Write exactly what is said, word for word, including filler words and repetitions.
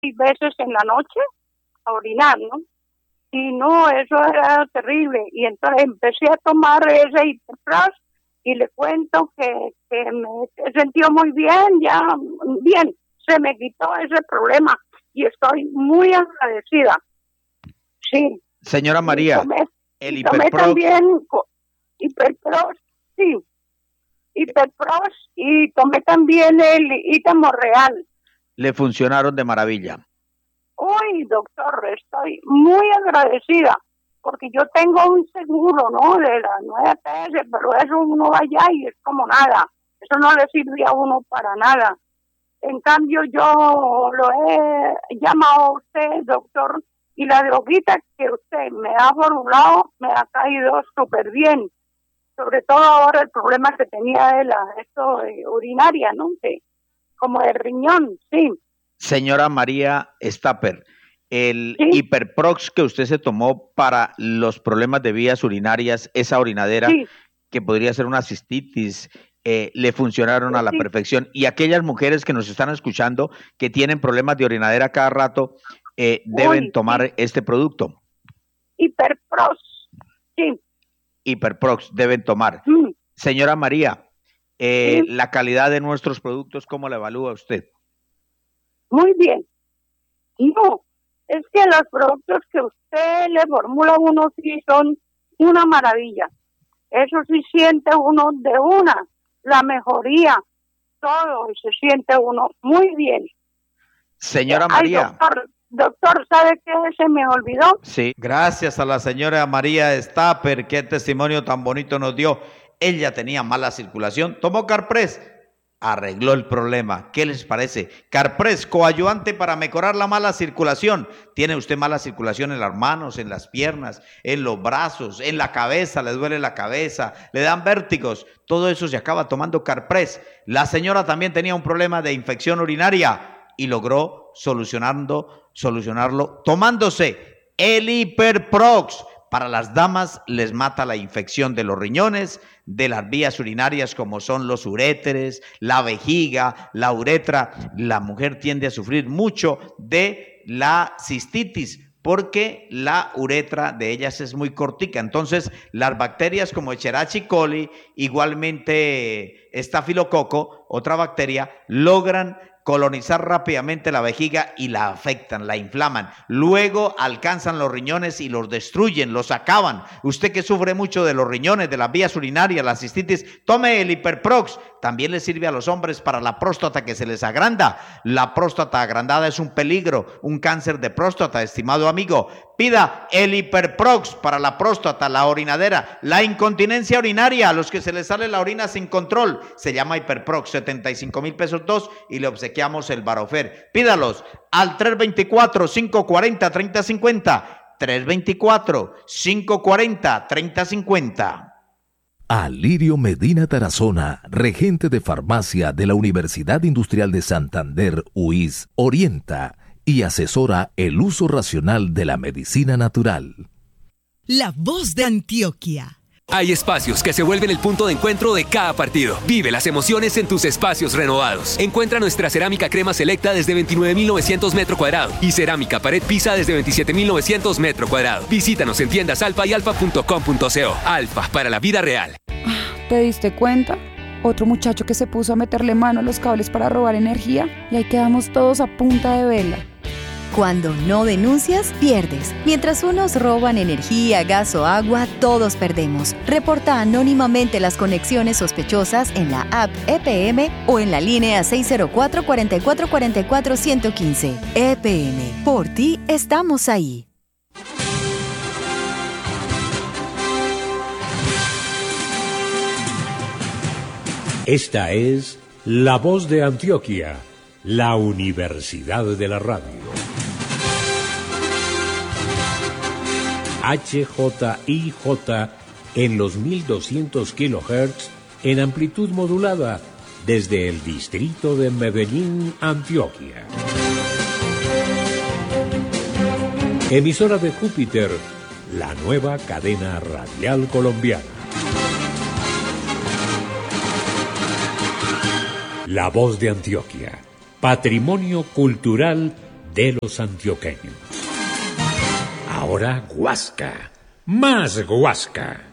veces en la noche a orinar, ¿no? Y no, eso era terrible. Y entonces empecé a tomar ese Hiperpros y le cuento que, que me he sentido muy bien, ya bien, se me quitó ese problema y estoy muy agradecida. Sí. Señora María, tomé, el tomé Hiperpros... también Hiperpros, sí, Hiperpros y tomé también el Ítamo Real. Le funcionaron de maravilla. Uy, doctor, estoy muy agradecida, porque yo tengo un seguro, ¿no?, de la nueve P S, pero eso uno va allá y es como nada, eso no le sirve a uno para nada. En cambio, yo lo he llamado a usted, doctor, y la droguita que usted me ha formulado me ha caído súper bien, sobre todo ahora el problema que tenía de la esto eh, urinaria, ¿no?, que, como de riñón, sí. Señora María Stapper, el ¿Sí? Hiperprox que usted se tomó para los problemas de vías urinarias, esa orinadera, Sí. que podría ser una cistitis, eh, le funcionaron a la Sí. perfección. Y aquellas mujeres que nos están escuchando que tienen problemas de orinadera cada rato, eh, deben Uy, tomar sí. este producto. Hiperprox, sí. Hiperprox deben tomar. Mm. Señora María, eh, Sí. la calidad de nuestros productos, ¿cómo la evalúa usted? Muy bien. No, es que los productos que usted le formula a uno sí son una maravilla. Eso sí siente uno de una, la mejoría, todo, y se siente uno muy bien. Señora Ay, María. doctor, doctor, ¿sabe qué se me olvidó? Sí. Gracias a la señora María Stapper, qué testimonio tan bonito nos dio. Ella tenía mala circulación, tomó Carpres, arregló el problema. ¿Qué les parece? Carpres, coayuvante para mejorar la mala circulación. ¿Tiene usted mala circulación en las manos, en las piernas, en los brazos, en la cabeza? ¿Le duele la cabeza? ¿Le dan vértigos? Todo eso se acaba tomando Carpres. La señora también tenía un problema de infección urinaria y logró solucionando, solucionarlo tomándose el Hiperprox. Para las damas les mata la infección de los riñones, de las vías urinarias como son los uréteres, la vejiga, la uretra. La mujer tiende a sufrir mucho de la cistitis porque la uretra de ellas es muy cortica. Entonces las bacterias como Escherichia coli, igualmente estafilococo, otra bacteria, logran colonizar rápidamente la vejiga y la afectan, la inflaman. Luego alcanzan los riñones y los destruyen, los acaban. Usted que sufre mucho de los riñones, de las vías urinarias, la cistitis, tome el Hiperprox. También le sirve a los hombres para la próstata que se les agranda. La próstata agrandada es un peligro, un cáncer de próstata, estimado amigo. Pida el Hiperprox para la próstata, la orinadera, la incontinencia urinaria, a los que se les sale la orina sin control. Se llama Hiperprox, setenta y cinco mil pesos dos y le obsequiamos el Barofer. Pídalos al tres dos cuatro, cinco cuatro cero, tres cero cinco cero, tres dos cuatro, cinco cuatro cero, tres cero cinco cero. Alirio Medina Tarazona, regente de farmacia de la Universidad Industrial de Santander, U I S, orienta y asesora el uso racional de la medicina natural. La voz de Antioquia. Hay espacios que se vuelven el punto de encuentro de cada partido. Vive las emociones en tus espacios renovados. Encuentra nuestra cerámica crema selecta desde veintinueve mil novecientos metros cuadrados y cerámica pared pisa desde veintisiete mil novecientos metros cuadrados. Visítanos en tiendas Alfa y alfa punto com punto co. Alfa, para la vida real. ¿Te diste cuenta? Otro muchacho que se puso a meterle mano a los cables para robar energía y ahí quedamos todos a punta de vela. Cuando no denuncias, pierdes. Mientras unos roban energía, gas o agua, todos perdemos. Reporta anónimamente las conexiones sospechosas en la app E P M o en la línea seis cero cuatro, cuatro cuatro cuatro cuatro, uno uno cinco. E P M, por ti estamos ahí. Esta es La Voz de Antioquia, la Universidad de la Radio. H J I J en los mil doscientos kilohertz en amplitud modulada desde el distrito de Medellín, Antioquia. Emisora de Júpiter, la nueva cadena radial colombiana. La Voz de Antioquia, patrimonio cultural de los antioqueños. Ahora Guasca, más Guasca.